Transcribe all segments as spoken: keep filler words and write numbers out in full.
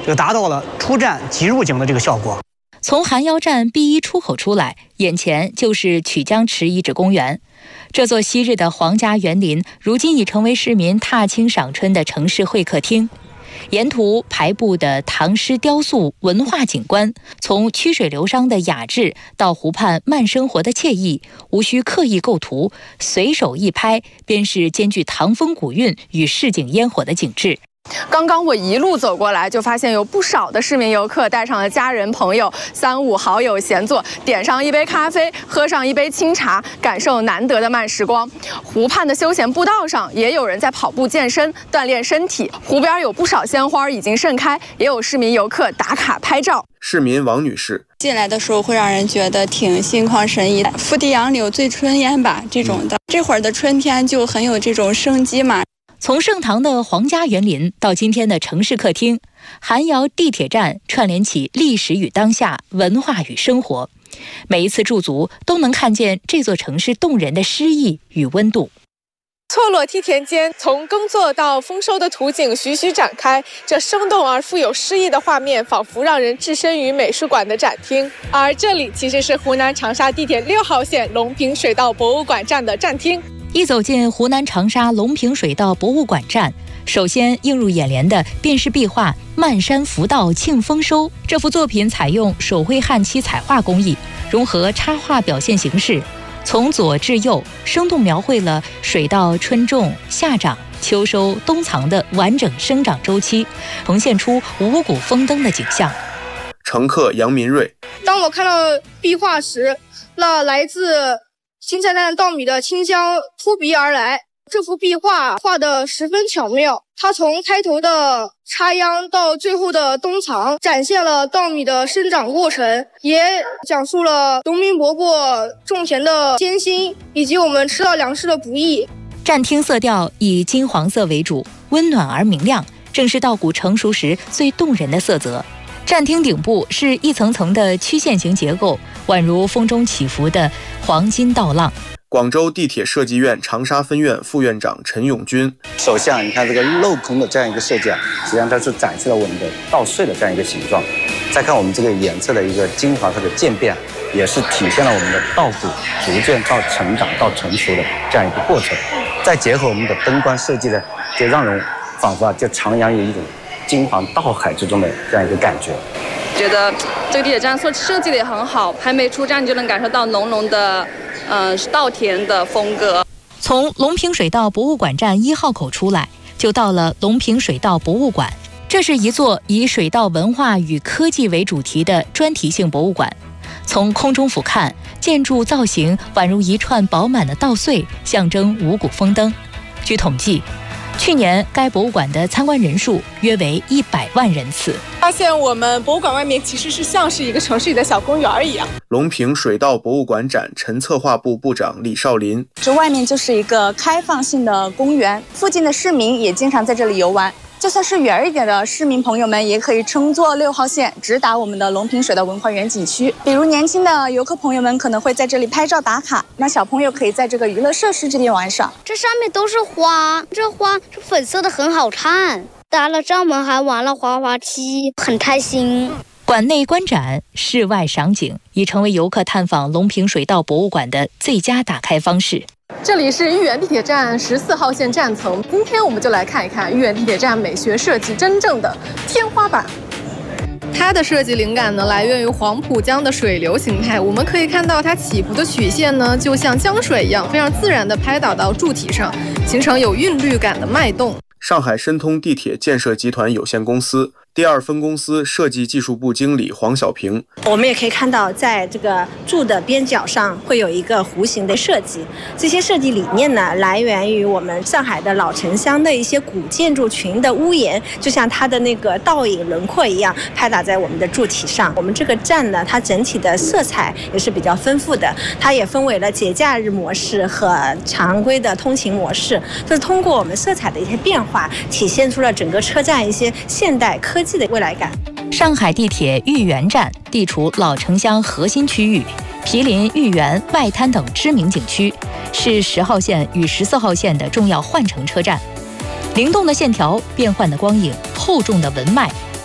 这个达到了出站即入境的这个效果。 从寒窑站 B 一出口出来，眼前就是曲江池遗址公园。这座昔日的皇家园林，如今已成为市民踏青赏春的城市会客厅。沿途排布的唐诗雕塑文化景观，从曲水流觞的雅致到湖畔慢生活的惬意，无需刻意构图，随手一拍便是兼具唐风古韵与市井烟火的景致。 刚刚我一路走过来，就发现有不少的市民游客带上了家人朋友，三五好友闲坐，点上一杯咖啡，喝上一杯清茶，感受难得的慢时光。湖畔的休闲步道上，也有人在跑步健身，锻炼身体。湖边有不少鲜花已经盛开，也有市民游客打卡拍照。 市民王女士进来的时候会让人觉得挺心旷神怡的，富地杨柳醉春烟吧，这种的。这会儿的春天就很有这种生机嘛。 从盛唐的皇家园林到今天的城市客厅，寒窑地铁站串联起历史与当下，文化与生活。每一次驻足，都能看见这座城市动人的诗意与温度。 错落梯田间，从耕作到丰收的图景徐徐展开，这生动而富有诗意的画面，仿佛让人置身于美术馆的展厅。而这里其实是湖南长沙地铁六号线隆平水道博物馆站的站厅。 一走进湖南长沙隆平水道博物馆站，首先映入眼帘的便是壁画《漫山福道庆丰收》。这幅作品采用手绘焊漆彩画工艺，融合插画表现形式，从左至右生动描绘了水稻春种、夏长、秋收、冬藏的完整生长周期，呈现出五谷丰登的景象。 乘客杨民瑞， 当我看到壁画时，那来自新灿烂稻米的清香扑鼻而来。这幅壁画画得十分巧妙，它从开头的插秧到最后的冬藏，展现了稻米的生长过程，也讲述了农民伯伯种田的艰辛，以及我们吃到粮食的不易。 站厅色调以金黄色为主，温暖而明亮，正是稻谷成熟时最动人的色泽。站厅顶部是一层层的曲线型结构，宛如风中起伏的黄金稻浪。 广州地铁设计院长沙分院副院长陈永军， 首先你看这个镂空的这样一个设计啊，实际上它是展示了我们的稻穗的这样一个形状。再看我们这个颜色的一个金黄色的渐变，也是体现了我们的稻谷逐渐到成长到成熟的这样一个过程。再结合我们的灯光设计呢，就让人仿佛啊就徜徉于一种金黄稻海之中的这样一个感觉。 觉得这个地铁站设设计的也很好，还没出站就能感受到浓浓的呃稻田的风格。 从隆平水道博物馆站一号口出来，就到了隆平水道博物馆。这是一座以水稻文化与科技为主题的专题性博物馆。从空中俯瞰，建筑造型宛如一串饱满的稻穗，象征五谷丰登。据统计，去年该博物馆的参观人数约为一百万人次。 发现我们博物馆外面其实是像是一个城市里的小公园一样。 隆平水稻博物馆展陈策划部部长李少林， 这外面就是一个开放性的公园，附近的市民也经常在这里游玩。就算是远一点的市民朋友们，也可以乘坐六号线直达我们的隆平水稻文化园景区。比如年轻的游客朋友们可能会在这里拍照打卡，那小朋友可以在这个娱乐设施这边玩耍。 这上面都是花，这花是粉色的，很好看。搭了帐篷，还玩了滑滑梯，很开心。 馆内观展，室外赏景，已成为游客探访隆平水稻博物馆的最佳打开方式。 这里是豫园地铁站十四号线站层，今天我们就来看一看豫园地铁站美学设计真正的天花板。它的设计灵感呢，来源于黄浦江的水流形态。我们可以看到它起伏的曲线呢，就像江水一样，非常自然地拍打到柱体上，形成有韵律感的脉动。 上海申通地铁建设集团有限公司第二分公司设计技术部经理黄小平， 我们也可以看到，在这个柱的边角上会有一个弧形的设计。这些设计理念呢，来源于我们上海的老城乡的一些古建筑群的屋檐，就像它的那个倒影轮廓一样，拍打在我们的柱体上。我们这个站呢，它整体的色彩也是比较丰富的，它也分为了节假日模式和常规的通勤模式。就是通过我们色彩的一些变化，体现出了整个车站一些现代科技的未来感。 上海地铁豫园站地处老城乡核心区域，毗邻豫园、外滩等知名景区，是十号线与十四号线的重要换乘车站。灵动的线条、变幻的光影、厚重的文脉，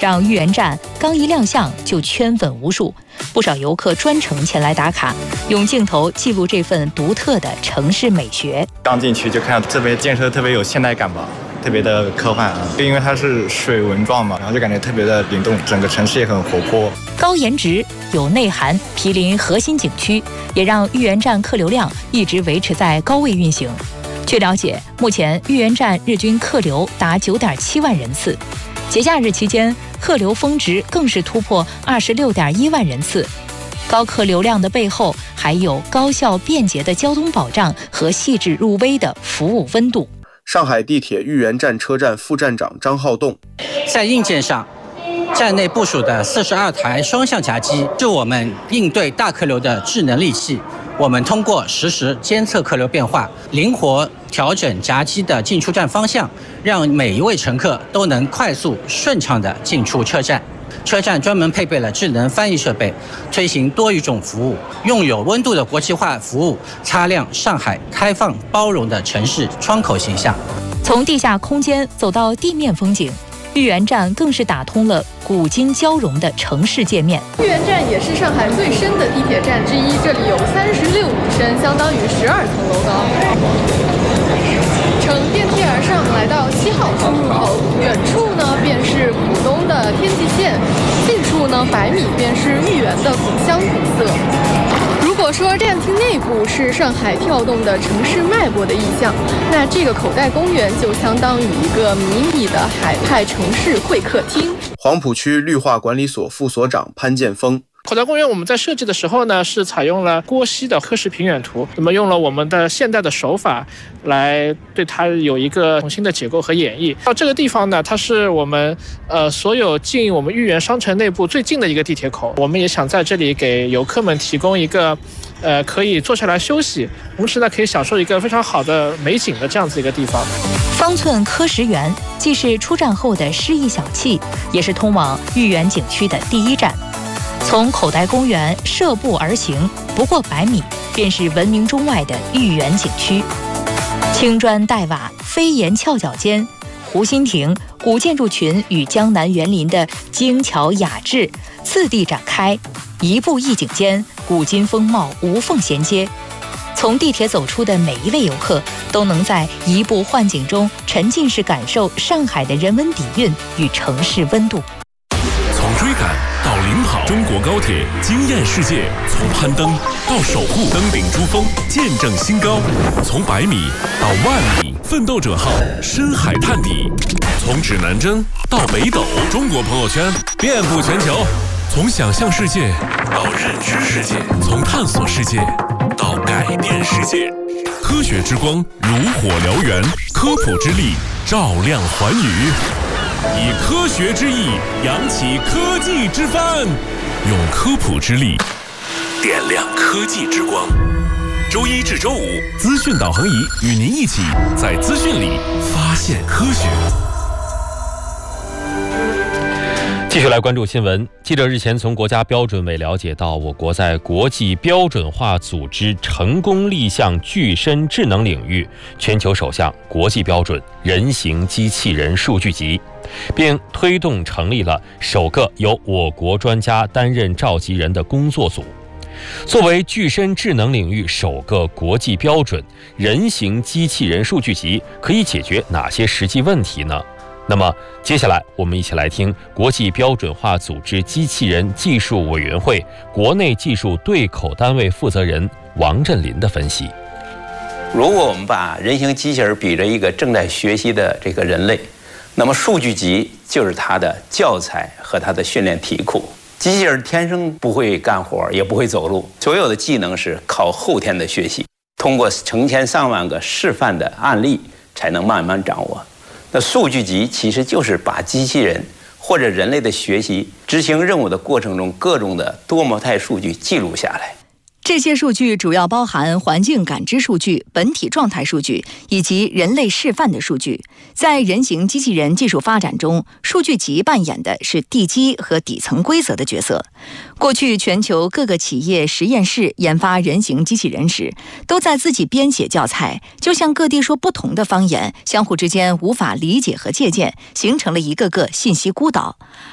让豫园站刚一亮相就圈粉无数，不少游客专程前来打卡，用镜头记录这份独特的城市美学。 刚进去就看到这边建设特别有现代感吧，特别的科幻啊，因为它是水纹状嘛，然后就感觉特别的灵动，整个城市也很活泼。 高颜值有内涵，毗邻核心景区，也让豫园站客流量一直维持在高位运行。据了解，目前豫园站日均客流达 九点七万人次，节假日期间客流峰值更是突破 二十六点一万人次。高客流量的背后，还有高效便捷的交通保障和细致入微的服务温度。 上海地铁豫园站车站副站长张浩栋， 在硬件上，站内部署的四十二台双向闸机是我们应对大客流的智能利器。我们通过实时监测客流变化，灵活调整闸机的进出站方向，让每一位乘客都能快速顺畅地进出车站。车站专门配备了智能翻译设备，推行多语种服务，用有温度的国际化服务，擦亮上海开放包容的城市窗口形象。 从地下空间走到地面风景，豫园站更是打通了古今交融的城市界面。 豫园站也是上海最深的地铁站之一，这里有三十六米深，相当于十二层楼高。乘电梯而上，来到七号出入口，远处呢便是浦东的天际线，近处呢百米便是豫园的古香古色。如果说站厅内部是上海跳动的城市脉搏的意象，那这个口袋公园就相当于一个迷你的海派城市会客厅。 黄浦区绿化管理所副所长潘建峰， 口袋公园我们在设计的时候呢，是采用了郭熙的科氏平远图，那么用了我们的现代的手法来对它有一个重新的解构和演绎。到这个地方呢，它是我们呃所有进我们豫园商城内部最近的一个地铁口，我们也想在这里给游客们提供一个呃可以坐下来休息，同时呢可以享受一个非常好的美景的这样子一个地方。 方寸科石园既是出站后的诗意小憩，也是通往豫园景区的第一站。从口袋公园涉步而行，不过百米便是闻名中外的豫园景区。青砖黛瓦，飞檐翘角间，湖心亭古建筑群与江南园林的精巧雅致次第展开，一步一景间，古今风貌无缝衔接。从地铁走出的每一位游客，都能在移步换景中沉浸式感受上海的人文底蕴与城市温度。 从追赶到领跑，中国高铁惊艳世界；从攀登到守护，登顶珠峰，见证新高；从百米到万米，奋斗者号深海探底；从指南针到北斗，中国朋友圈遍布全球。从想象世界到认知世界，从探索世界到改变世界。科学之光如火燎原，科普之力照亮寰宇。以科学之翼扬起科技之帆，用科普之力点亮科技之光。周一至周五，资讯导航仪与您一起在资讯里发现科学。 继续来关注新闻。记者日前从国家标准委了解到，我国在国际标准化组织成功立项具身智能领域全球首项国际标准人形机器人数据集，并推动成立了首个由我国专家担任召集人的工作组。作为具身智能领域首个国际标准，人形机器人数据集可以解决哪些实际问题呢？那么接下来我们一起来听国际标准化组织机器人技术委员会国内技术对口单位负责人王振林的分析。 如果我们把人形机器人比着一个正在学习的这个人类，那么数据集就是它的教材和它的训练题库。机器人天生不会干活，也不会走路，所有的技能是靠后天的学习，通过成千上万个示范的案例才能慢慢掌握。那数据集其实就是把机器人或者人类的学习执行任务的过程中各种的多模态数据记录下来。 这些数据主要包含环境感知数据、本体状态数据以及人类示范的数据。在人形机器人技术发展中，数据集扮演的是地基和底层规则的角色。过去，全球各个企业实验室研发人形机器人时，都在自己编写教材，就像各地说不同的方言，相互之间无法理解和借鉴，形成了一个个信息孤岛。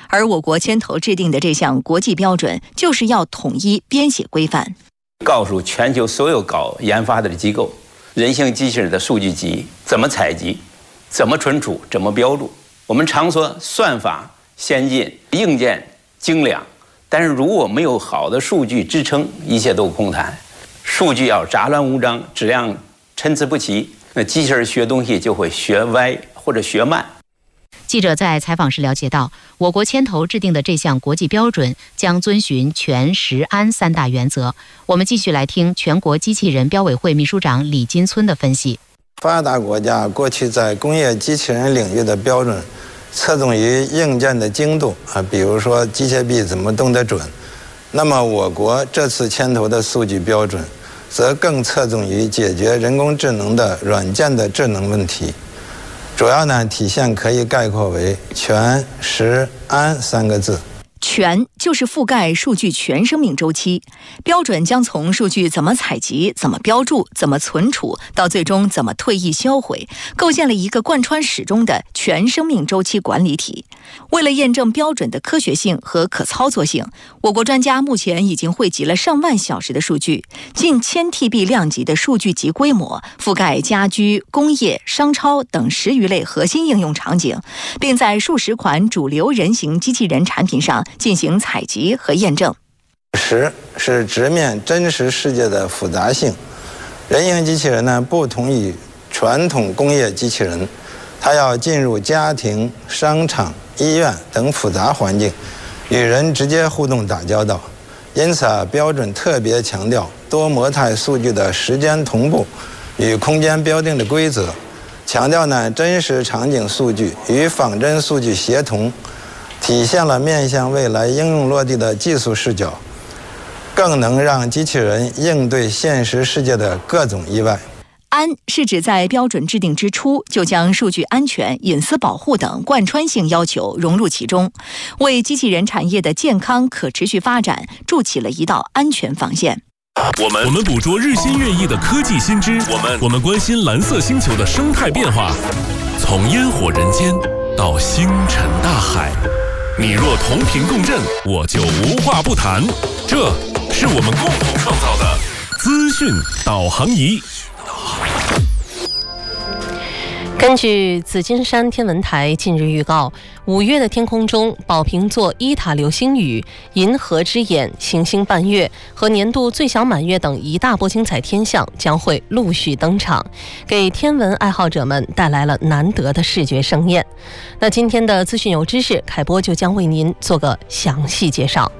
而我国牵头制定的这项国际标准，就是要统一编写规范， 告诉全球所有搞研发的机构，人形机器人的数据集怎么采集、怎么存储、怎么标注。我们常说算法先进，硬件精良，但是如果没有好的数据支撑，一切都空谈。数据要杂乱无章，质量参差不齐，那机器人学东西就会学歪或者学慢。 记者在采访时了解到，我国牵头制定的这项国际标准将遵循全、实、安三大原则。我们继续来听全国机器人标委会秘书长李金村的分析。 发达国家过去在工业机器人领域的标准侧重于硬件的精度啊，比如说机械臂怎么动得准。那么我国这次牵头的数据标准则更侧重于解决人工智能的软件的智能问题，主要呢体现可以概括为全、实、安三个字。 全就是覆盖数据全生命周期，标准将从数据怎么采集、怎么标注、怎么存储，到最终怎么退役销毁，构建了一个贯穿始终的全生命周期管理体。为了验证标准的科学性和可操作性，我国专家目前已经汇集了上万小时的数据，近千 T B 量级的数据集规模，覆盖家居、工业、商超等十余类核心应用场景，并在数十款主流人形机器人产品上进行采集和验证。 实是直面真实世界的复杂性。人形机器人呢，不同于传统工业机器人，它要进入家庭、商场、医院等复杂环境，与人直接互动打交道。因此啊，标准特别强调多模态数据的时间同步与空间标定的规则，强调呢真实场景数据与仿真数据协同，体现了面向未来应用落地的技术视角，更能让机器人应对现实世界的各种意外。 安是指在标准制定之初就将数据安全、隐私保护等贯穿性要求融入其中，为机器人产业的健康可持续发展筑起了一道安全防线。 我们我们捕捉日新月异的科技新知，我们我们关心蓝色星球的生态变化，从烟火人间到星辰大海，你若同频共振，我就无话不谈。这是我们共同创造的资讯导航仪。 根据紫金山天文台近日预告，五月的天空中，宝瓶座伊塔流星雨、银河之眼、行星伴月和年度最小满月等一大波精彩天象将会陆续登场，给天文爱好者们带来了难得的视觉盛宴。那今天的资讯有知识，凯波就将为您做个详细介绍。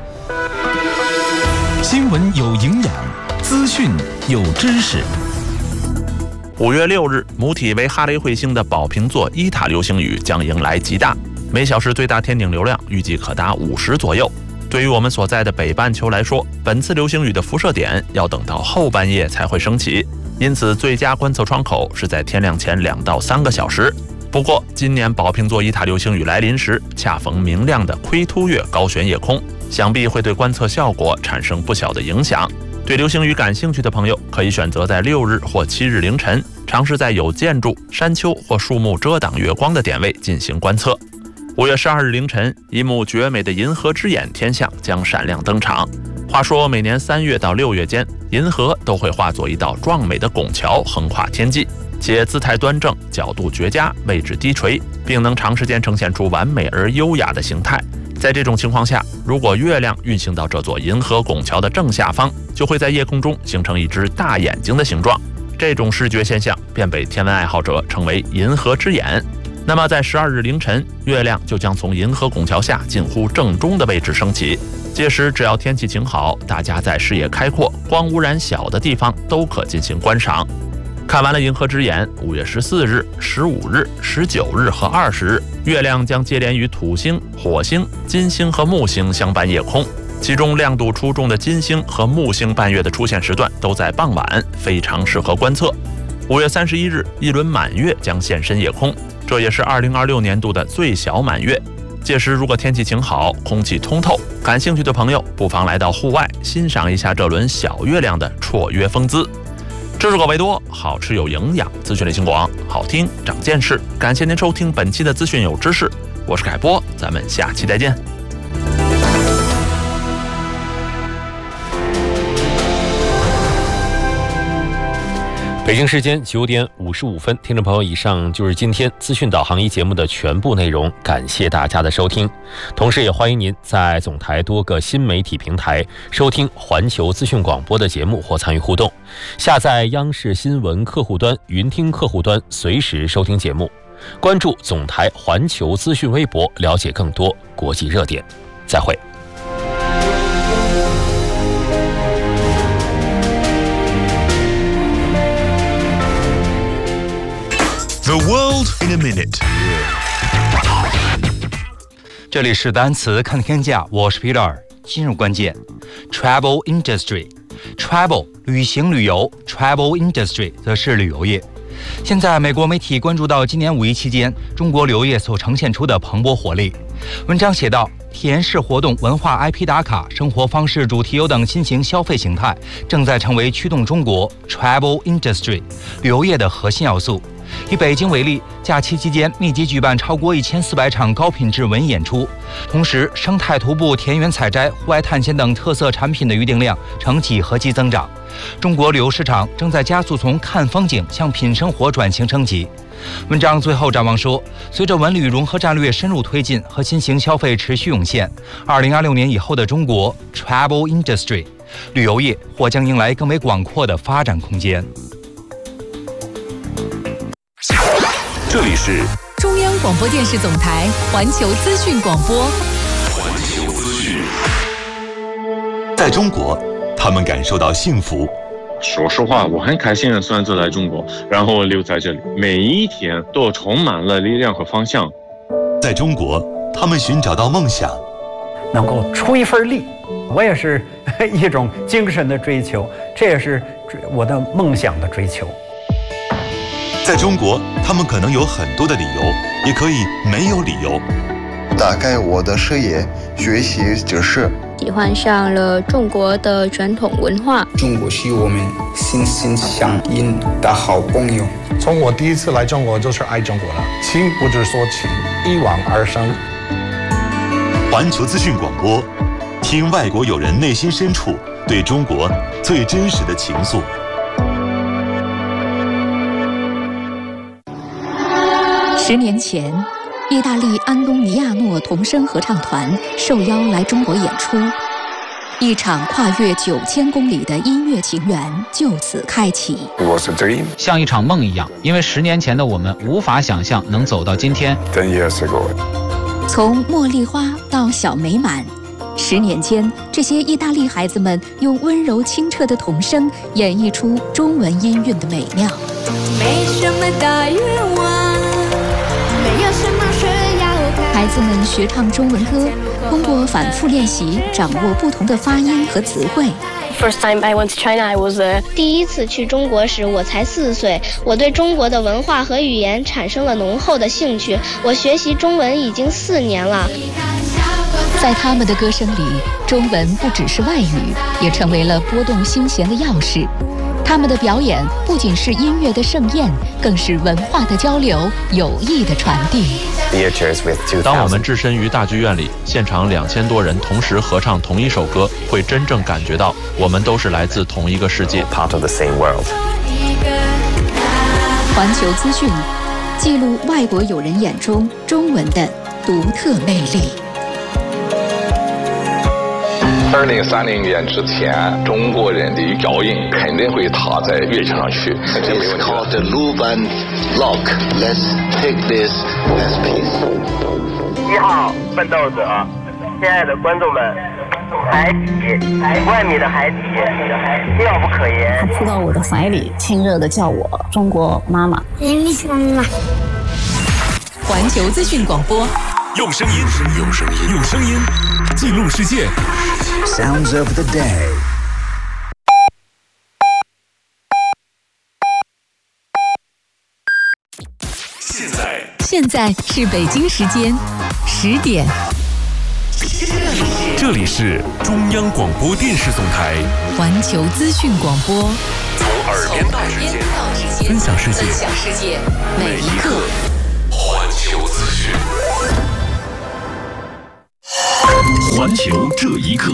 新闻有营养，资讯有知识。 五月六日，母体为哈雷彗星的宝瓶座伊塔流星雨将迎来极大，每小时最大天顶流量预计可达五十左右。对于我们所在的北半球来说，本次流星雨的辐射点要等到后半夜才会升起，因此最佳观测窗口是在天亮前两到三个小时。不过，今年宝瓶座伊塔流星雨来临时，恰逢明亮的窥突月高悬夜空，想必会对观测效果产生不小的影响。对流星雨感兴趣的朋友，可以选择在六日或七日凌晨，尝试在有建筑、山丘或树木遮挡月光的点位进行观测。五月十二日凌晨，一幕绝美的银河之眼天象将闪亮登场。话说，每年三月到六月间，银河都会化作一道壮美的拱桥横跨天际，且姿态端正、角度绝佳、位置低垂，并能长时间呈现出完美而优雅的形态。在这种情况下，如果月亮运行到这座银河拱桥的正下方，就会在夜空中形成一只大眼睛的形状。这种视觉现象便被天文爱好者称为银河之眼。那么在十二日凌晨，月亮就将从银河拱桥下近乎正中的位置升起。届时只要天气晴好，大家在视野开阔、光污染小的地方都可进行观赏。看完了银河之眼，五月十四日、十五日、十九日和二十日，月亮将接连与土星、火星、金星和木星相伴夜空。其中亮度出众的金星和木星伴月的出现时段都在傍晚，非常适合观测。五月三十一日，一轮满月将现身夜空，这也是二零二六年度的最小满月。届时如果天气晴好，空气通透，感兴趣的朋友不妨来到户外欣赏一下这轮小月亮的绰约风姿。知识口味多，好吃有营养，资讯类型广，好听长见识。感谢您收听本期的资讯有知识， 我是凯波，咱们下期再见。 北京时间九点五十五分，听众朋友，以上就是今天资讯导航一节目的全部内容，感谢大家的收听。同时也欢迎您在总台多个新媒体平台收听环球资讯广播的节目或参与互动。下载央视新闻客户端、云听客户端，随时收听节目。关注总台环球资讯微博，了解更多国际热点。再会。 The world in a minute。 这里是单词看天价，我是 Peter。今日关键 ：travel industry。travel 旅行旅游 ，travel industry 则是旅游业。现在美国媒体关注到今年五一期间中国旅游业所呈现出的蓬勃活力。文章写道，体验式活动、文化 I P 打卡、生活方式主题游等新型消费形态正在成为驱动中国 travel industry 旅游业的核心要素。以北京为例，假期期间密集举办超过一千四百场高品质文艺演出，同时生态徒步、田园采摘、户外探险等特色产品的预订量呈几何级增长。中国旅游市场正在加速从看风景向品生活转型升级。文章最后展望说，随着文旅融合战略深入推进和新型消费持续涌现，二零二六年以后的中国 travel industry 旅游业或将迎来更为广阔的发展空间。 这里是中央广播电视总台环球资讯广播。 环球资讯。在中国，他们感受到幸福。 说实话，我很开心的选择来中国，然后留在这里，每一天都充满了力量和方向。 在中国，他们寻找到梦想， 能够出一份力，我也是一种精神的追求，这也是我的梦想的追求。 在中国，他们可能有很多的理由，也可以没有理由。 打开我的视野，学习知识， 喜欢上了中国的传统文化。 中国是我们心心相印的好朋友。 从我第一次来中国就是爱中国了，情不是说情，一往而生。 环球资讯广播，听外国友人内心深处对中国最真实的情愫。 十年前，意大利安东尼亚诺童声合唱团受邀来中国演出，一场跨越九千公里的音乐情缘就此开启。 像一场梦一样，因为十年前的我们无法想象能走到今天。 从茉莉花到小美满，十年间，这些意大利孩子们用温柔清澈的童声演绎出中文音韵的美妙。 没什么大愿望，没有什么需要看。 孩子们学唱中文歌，通过反复练习，掌握不同的发音和词汇。 First time I went to China, I was a... 第一次去中国时，我才四岁。我对中国的文化和语言产生了浓厚的兴趣。我学习中文已经四年了。 在他们的歌声里，中文不只是外语，也成为了拨动心弦的钥匙。他们的表演不仅是音乐的盛宴，更是文化的交流、友谊的传递。 当我们置身于大剧院里，现场两千多人同时合唱同一首歌，会真正感觉到我们都是来自同一个世界。 Part of the same world。环球资讯，记录外国友人眼中中文的独特魅力。 二零三零年之前，中国人的脚印肯定会踏在月球上去。 It's called the Luban Lock. Let's take this as peace. 一号奋斗者，亲爱的观众们，海底，万米的海底，妙不可言。 扑到我的怀里，亲热的叫我中国妈妈。 妈妈。环球资讯广播。 用声音，用声音，用声音记录世界。 Sounds of the day。 现在， 现在是北京时间十点。 这里是中央广播电视总台环球资讯广播。 从耳边到指尖，分享世界， 分享世界，每一刻。 环球资讯。 环球这一刻。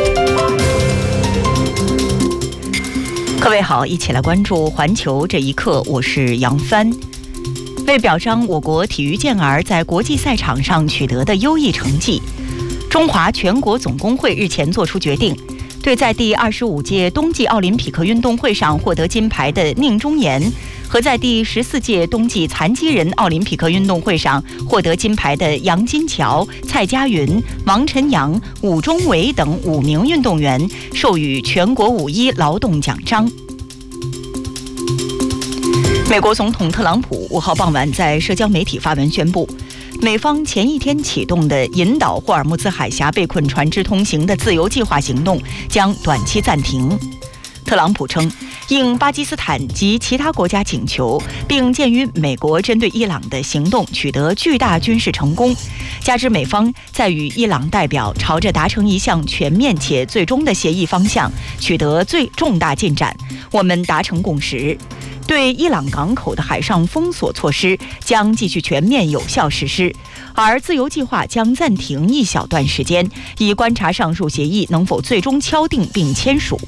各位好，一起来关注环球这一刻，我是杨帆。为表彰我国体育健儿在国际赛场上取得的优异成绩，中华全国总工会日前作出决定，对在第二十五届冬季奥林匹克运动会上获得金牌的宁忠岩和在第十四届冬季残疾人奥林匹克运动会上获得金牌的杨金桥、蔡佳云、王晨阳、武忠伟等五名运动员授予全国五一劳动奖章。美国总统特朗普五号傍晚在社交媒体发文宣布，美方前一天启动的引导霍尔木兹海峡被困船只通行的自由计划行动将短期暂停。特朗普称，应巴基斯坦及其他国家请求，并鉴于美国针对伊朗的行动取得巨大军事成功，加之美方在与伊朗代表朝着达成一项全面且最终的协议方向取得最重大进展，我们达成共识，对伊朗港口的海上封锁措施将继续全面有效实施，而自由计划将暂停一小段时间，以观察上述协议能否最终敲定并签署。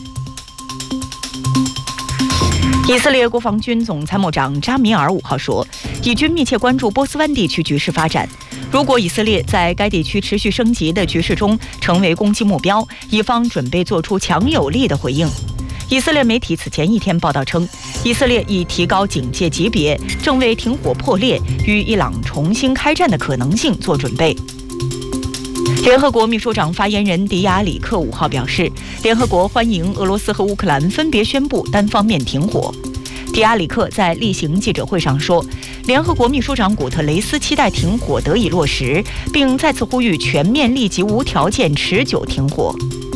以色列国防军总参谋长扎米尔五号说，以军密切关注波斯湾地区局势发展，如果以色列在该地区持续升级的局势中成为攻击目标，以方准备做出强有力的回应。以色列媒体此前一天报道称，以色列已提高警戒级别，正为停火破裂与伊朗重新开战的可能性做准备。联合国秘书长发言人迪亚里克五号表示，联合国欢迎俄罗斯和乌克兰分别宣布单方面停火。迪亚里克在例行记者会上说，联合国秘书长古特雷斯期待停火得以落实，并再次呼吁全面、立即、无条件、持久停火。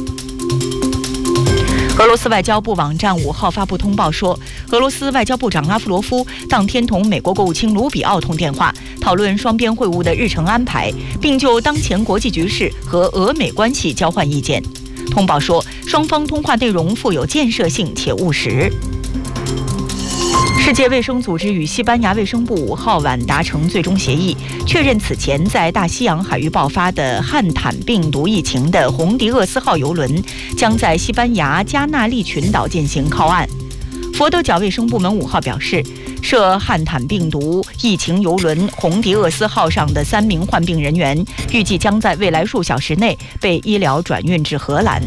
俄罗斯外交部网站五号发布通报说，俄罗斯外交部长拉夫罗夫当天同美国国务卿卢比奥通电话，讨论双边会晤的日程安排，并就当前国际局势和俄美关系交换意见。通报说，双方通话内容富有建设性且务实。世界卫生组织与西班牙卫生部五号晚达成最终协议，确认此前在大西洋海域爆发的汉坦病毒疫情的红迪厄斯号邮轮将在西班牙加那利群岛进行靠岸。佛得角卫生部门五号表示，涉汉坦病毒疫情邮轮红迪厄斯号上的三名患病人员预计将在未来数小时内被医疗转运至荷兰。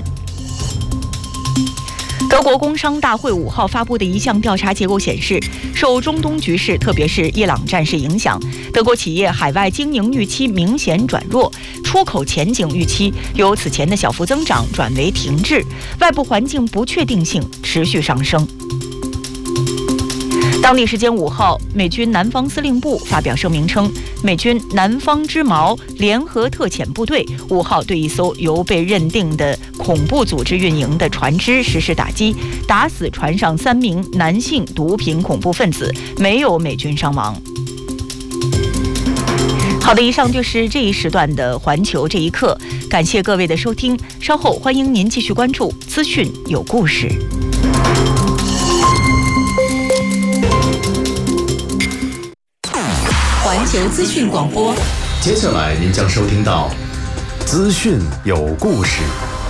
德国工商大会五号发布的一项调查结果显示，受中东局势，特别是伊朗战事影响，德国企业海外经营预期明显转弱，出口前景预期由此前的小幅增长转为停滞，外部环境不确定性持续上升。当地时间五号，美军南方司令部发表声明称，美军南方之矛联合特遣部队五号对一艘由被认定的恐怖组织运营的船只实施打击，打死船上三名男性毒品恐怖分子，没有美军伤亡。好的，以上就是这一时段的环球这一刻，感谢各位的收听，稍后欢迎您继续关注资讯有故事。 环球资讯广播， 接下来您将收听到资讯有故事。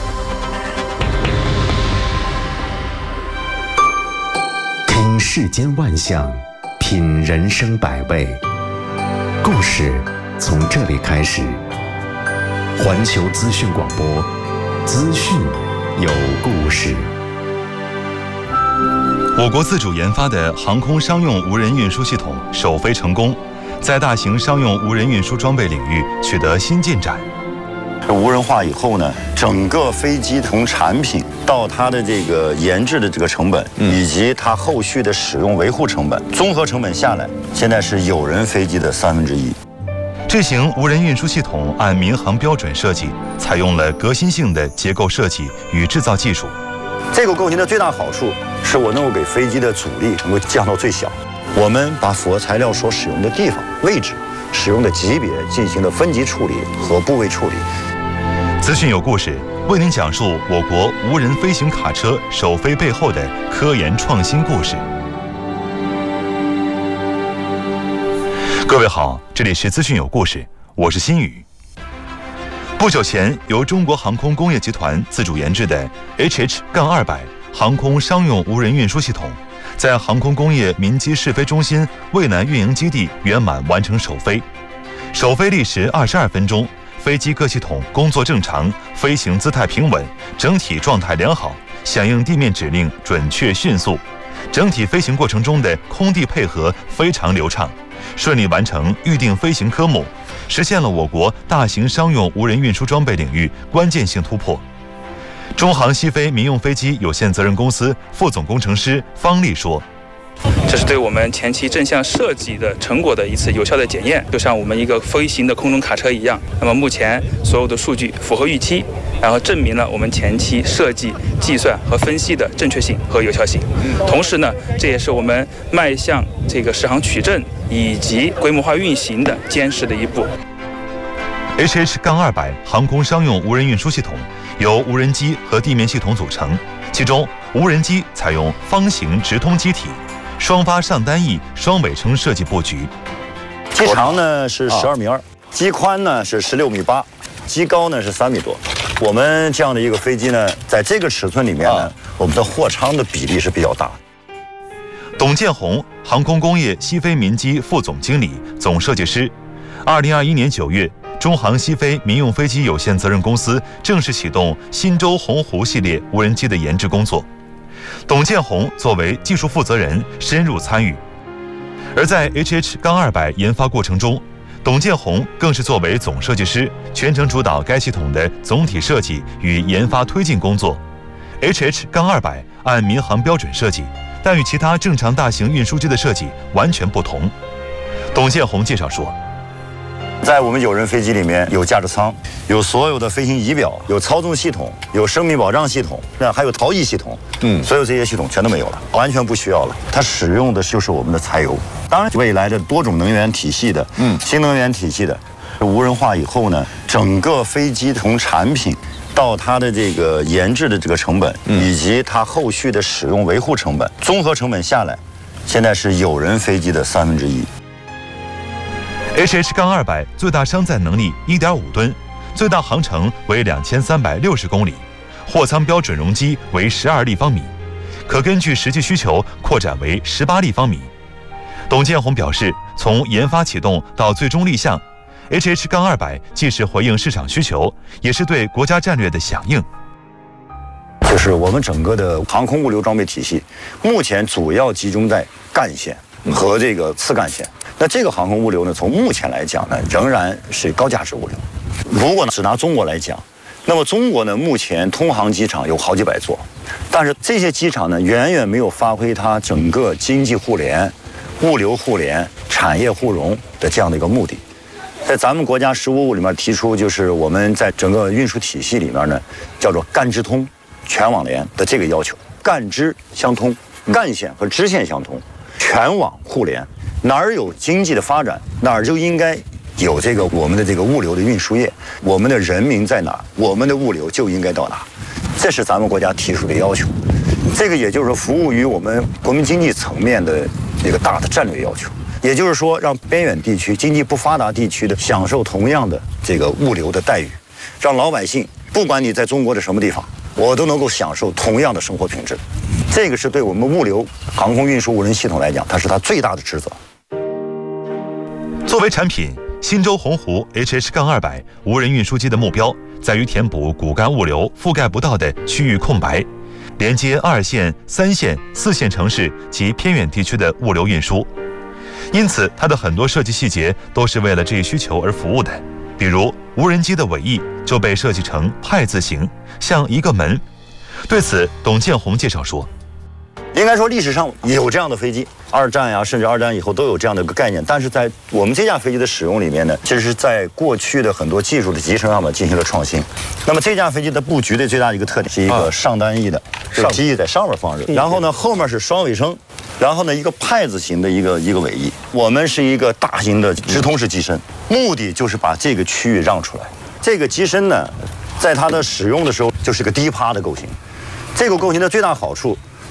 听世间万象，品人生百味，故事从这里开始。环球资讯广播，资讯有故事。 我国自主研发的航空商用无人运输系统首飞成功，在大型商用无人运输装备领域取得新进展。 无人化以后呢，整个飞机从产品到它的这个研制的这个成本，嗯、以及它后续的使用维护成本，综合成本下来，现在是有人飞机的三分之一。 这型无人运输系统按民航标准设计，采用了革新性的结构设计与制造技术。 这个构型的最大好处是我能够给飞机的阻力能够降到最小。我们把复合材料所使用的地方、位置、使用的级别进行了分级处理和部位处理。 资讯有故事，为您讲述我国无人飞行卡车首飞背后的科研创新故事。各位好，这里是资讯有故事，我是新宇。 不久前，由中国航空工业集团自主研制的 H H 二百 航空商用无人运输系统，在航空工业民机试飞中心渭南运营基地圆满完成首飞。首飞历时二十二分钟，飞机各系统工作正常，飞行姿态平稳，整体状态良好，响应地面指令准确迅速。整体飞行过程中的空地配合非常流畅，顺利完成预定飞行科目，实现了我国大型商用无人运输装备领域关键性突破。中航西飞民用飞机有限责任公司副总工程师方丽说：“ 这是对我们前期正向设计的成果的一次有效的检验，就像我们一个飞行的空中卡车一样。那么目前所有的数据符合预期，然后证明了我们前期设计、计算和分析的正确性和有效性。同时呢，这也是我们迈向这个适航取证以及规模化运行的坚实的一步。” H H 二百 航空商用无人运输系统由无人机和地面系统组成，其中无人机采用方形直通机体，双发上单翼双尾撑设计布局。 机长呢是十二米二，机宽呢是十六米八，机高呢是三米多。我们这样的一个飞机呢，在这个尺寸里面呢，我们的货舱的比例是比较大。 董建宏，航空工业西飞民机副总经理、总设计师。二零二一年九月，中航西飞民用飞机有限责任公司正式启动新舟鸿鹄系列无人机的研制工作。董建宏作为技术负责人深入参与，而在 H H 二百 研发过程中，董建宏更是作为总设计师，全程主导该系统的总体设计与研发推进工作。H H 二百 按民航标准设计，但与其他正常大型运输机的设计完全不同。董建宏介绍说， 在我们有人飞机里面有驾驶舱，有所有的飞行仪表，有操纵系统，有生命保障系统，那还有逃逸系统，嗯，所有这些系统全都没有了，完全不需要了。它使用的就是我们的柴油。当然，未来的多种能源体系的，嗯，新能源体系的，无人化以后呢，整个飞机从产品到它的这个研制的这个成本，以及它后续的使用维护成本，综合成本下来，现在是有人飞机的三分之一。 H H 二百 最大商载能力 一点五吨，最大航程为两千三百六十公里，货舱标准容积为十二立方米，可根据实际需求扩展为十八立方米。董建宏表示，从研发启动到最终立项 ，H H 二百 既是回应市场需求，也是对国家战略的响应。 就是我们整个的航空物流装备体系，目前主要集中在干线和这个次干线。那这个航空物流呢，从目前来讲呢，仍然是高价值物流。如果呢只拿中国来讲，那么中国呢目前通航机场有好几百座，但是这些机场呢远远没有发挥它整个经济互联、物流互联、产业互融的这样的一个目的。在咱们国家“十五五”里面提出，就是我们在整个运输体系里面呢，叫做干支通、全网联的这个要求，干支相通，干线和支线相通，全网互联。哪儿有经济的发展，哪儿就应该有这个我们的这个物流的运输业。我们的人民在哪儿，我们的物流就应该到哪儿，这是咱们国家提出的要求。这个也就是说，服务于我们国民经济层面的一个大的战略要求。也就是说，让边远地区、经济不发达地区的享受同样的这个物流的待遇，让老百姓不管你在中国的什么地方，我都能够享受同样的生活品质。这个是对我们物流航空运输无人系统来讲，它是它最大的职责。 作为产品，新舟鸿鹄 H H 二百 无人运输机的目标在于填补骨干物流覆盖不到的区域空白，连接二线、三线、四线城市及偏远地区的物流运输。因此，它的很多设计细节都是为了这一需求而服务的。比如，无人机的尾翼就被设计成派字形，像一个门。对此，董建宏介绍说， 应该说历史上有这样的飞机，二战呀，甚至二战以后都有这样的一个概念。但是在我们这架飞机的使用里面呢，其实是在过去的很多技术的集成上面进行了创新。那么这架飞机的布局的最大的一个特点是一个上单翼的，上机翼在上面放着，然后呢后面是双尾撑，然后呢一个派字形的一个一个尾翼。我们是一个大型的直通式机身，目的就是把这个区域让出来。这个机身呢，在它的使用的时候就是个低趴的构型。这个构型的最大好处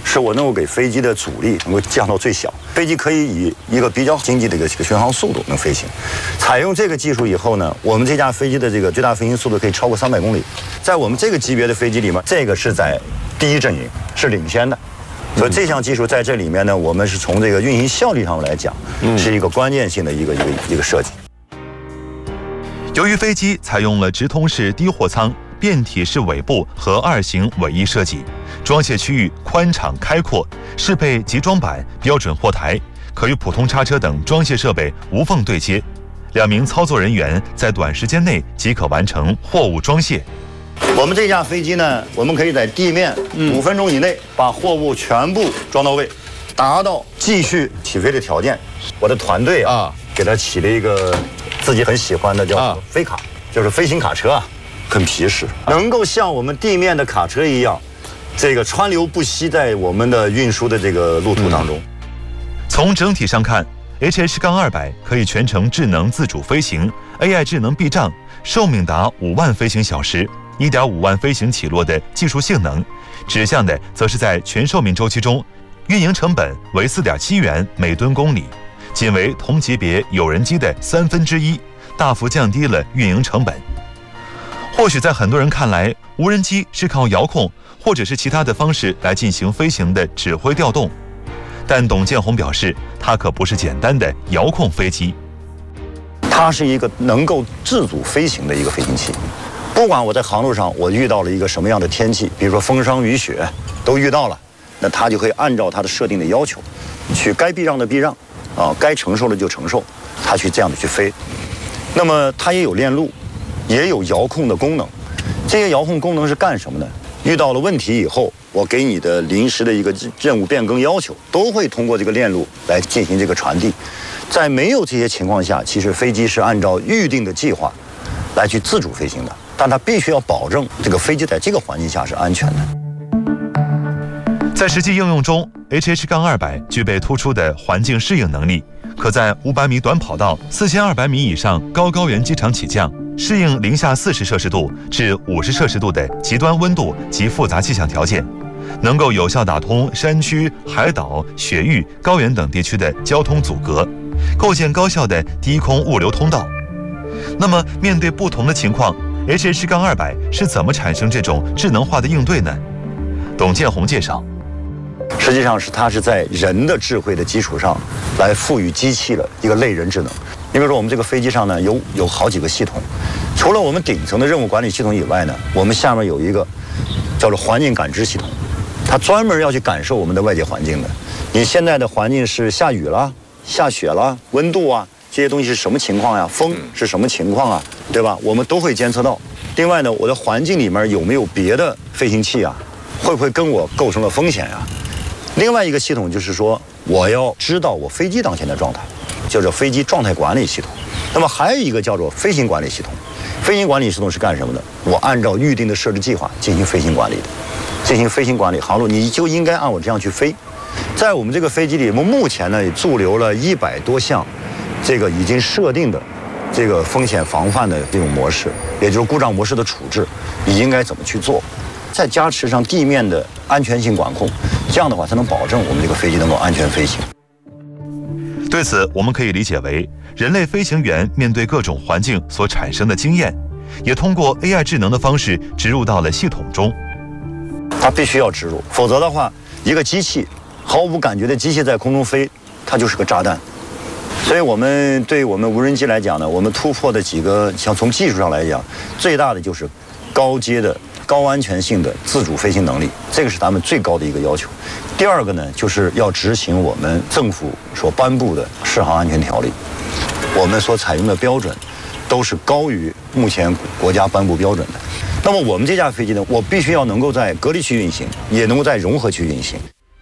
是我能够给飞机的阻力能够降到最小，飞机可以以一个比较经济的一个巡航速度能飞行。采用这个技术以后呢，我们这架飞机的这个最大飞行速度可以超过三百公里。在我们这个级别的飞机里面，这个是在第一阵营，是领先的。所以这项技术在这里面呢，我们是从这个运行效率上来讲，是一个关键性的一个一个一个设计。 由于飞机采用了直通式低货舱、变体式尾部和二型尾翼设计，装卸区域宽敞开阔，适配集装板、标准货台，可与普通叉车等装卸设备无缝对接。两名操作人员在短时间内即可完成货物装卸。 我们这架飞机呢，我们可以在地面五分钟以内把货物全部装到位，达到继续起飞的条件。我的团队啊，给它起了一个自己很喜欢的叫飞卡，就是飞行卡车啊，很皮实，能够像我们地面的卡车一样，这个川流不息在我们的运输的这个路途当中。 从整体上看 ，H H 二百可以全程智能自主飞行 ，A I 智能避障，寿命达五万飞行小时。一点五万飞行起落的技术性能，指向的则是在全寿命周期中，运营成本为 四点七元每吨公里，仅为同级别有人机的三分之一，大幅降低了运营成本。或许在很多人看来，无人机是靠遥控或者是其他的方式来进行飞行的指挥调动，但董建宏表示，它可不是简单的遥控飞机， 它是一个能够自主飞行的一个飞行器。不管我在航路上我遇到了一个什么样的天气，比如说风霜雨雪都遇到了，那它就会按照它的设定的要求，去该避让的避让，啊，该承受的就承受，它去这样的去飞。那么它也有链路，也有遥控的功能。这些遥控功能是干什么呢？遇到了问题以后，我给你的临时的一个任务变更要求，都会通过这个链路来进行这个传递。在没有这些情况下，其实飞机是按照预定的计划来去自主飞行的。但它必须要保证这个飞机在这个环境下是安全的。 在实际应用中 ，H H 二百具备突出的环境适应能力，可在五百米短跑道、四千二百米以上高高原机场起降，适应零下四十摄氏度至五十摄氏度的极端温度及复杂气象条件，能够有效打通山区、海岛、雪域、高原等地区的交通阻隔，构建高效的低空物流通道。那么，面对不同的情况， H H 二百是怎么产生这种智能化的应对呢？董建宏介绍， 实际上是它是在人的智慧的基础上，来赋予机器的一个类人智能。你比如说，我们这个飞机上呢，有有好几个系统，除了我们顶层的任务管理系统以外呢，我们下面有一个叫做环境感知系统，它专门要去感受我们的外界环境的。你现在的环境是下雨了、下雪了、温度啊。这些东西是什么情况呀？风是什么情况啊？对吧？我们都会监测到。另外呢，我的环境里面有没有别的飞行器啊？会不会跟我构成了风险呀？另外一个系统就是说，我要知道我飞机当前的状态，叫做飞机状态管理系统。那么还有一个叫做飞行管理系统。飞行管理系统是干什么的？我按照预定的设置计划进行飞行管理的，进行飞行管理航路，你就应该按我这样去飞。在我们这个飞机里，我们目前呢也驻留了一百多项。这个已经设定的这个风险防范的这种模式，也就是故障模式的处置，你应该怎么去做？再加持上地面的安全性管控，这样的话才能保证我们这个飞机能够安全飞行。 对此，我们可以理解为，人类飞行员面对各种环境所产生的经验，也通过 A I 智能的方式植入到了系统中。 它必须要植入，否则的话，一个机器毫无感觉的机器在空中飞，它就是个炸弹。所以我们对我们无人机来讲呢，我们突破的几个，像从技术上来讲，最大的就是高阶的、高安全性的自主飞行能力，这个是咱们最高的一个要求。第二个呢，就是要执行我们政府所颁布的适航安全条例，我们所采用的标准都是高于目前国家颁布标准的。那么我们这架飞机呢，我必须要能够在隔离区运行，也能够在融合区运行。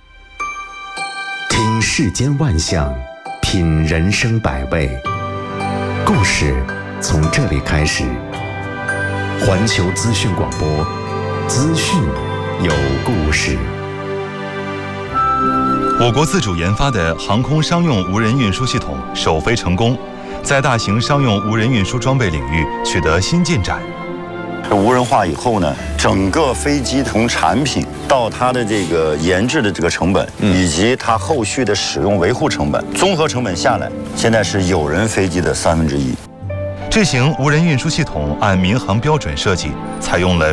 听世间万象，品人生百味，故事从这里开始。环球资讯广播，资讯有故事。 我国自主研发的航空商用无人运输系统首飞成功，在大型商用无人运输装备领域取得新进展。 无人化以后呢，整个飞机从产品到它的这个研制的这个成本，以及它后续的使用维护成本，综合成本下来，现在是有人飞机的三分之一。 这型无人运输系统按民航标准设计，采用了